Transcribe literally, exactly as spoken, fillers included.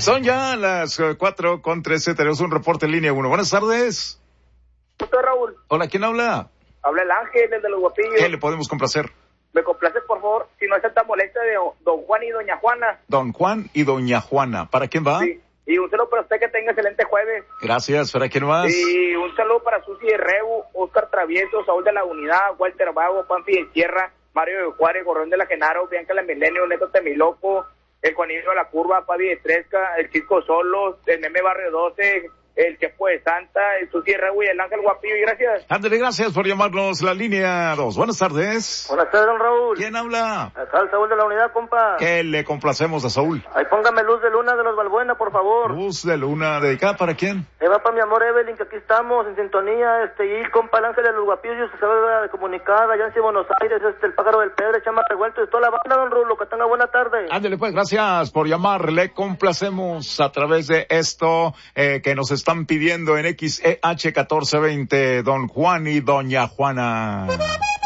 Son ya las eh, cuatro con trece, tenemos un reporte en línea uno. Buenas tardes. Hola, Raúl. Hola, ¿quién habla? Habla el Ángel, el de los Guapillos. ¿Qué le podemos complacer? Me complace, por favor, si no es tanta molestia, de don Juan y doña Juana. Don Juan y doña Juana. ¿Para quién va? Sí. Y un saludo para usted, que tenga excelente jueves. Gracias. ¿Para quién más? Y un saludo para Susi de Rebu, Oscar Travieso, Saúl de la Unidad, Walter Vago, Panfi de Tierra, Mario de Juárez, Gorrón de la Genaro, Bianca la Milenio, Neto Temiloco, el Juanillo de la Curva, Fabi de Tresca, el Cisco Solos, el Meme Barrio doce, el Chepo de Santa, el Susi de Rebu y el Ángel Guapillo. Y gracias. Ándale, gracias por llamarnos la línea dos. Buenas tardes. Buenas tardes, don Raúl. ¿Quién habla? Acá el Saúl de la Unidad, compa. ¿Qué le complacemos a Saúl? Ahí póngame Luz de Luna de los Balbuena, por favor. Luz de Luna, ¿dedicada para quién? Ahí va para mi amor Evelyn, que aquí estamos en sintonía, este, y compa el Ángel de los Guapillos, que se va a comunicar allá en Buenos Aires, este, el Pájaro del Pedro, Chama Revuelto, y toda la banda, don Rulo, que tenga buena tarde. Ándale, pues, gracias por llamar. Le complacemos a través de esto eh, que nos están pidiendo en X E H catorce veinte, don Juan y doña Juana.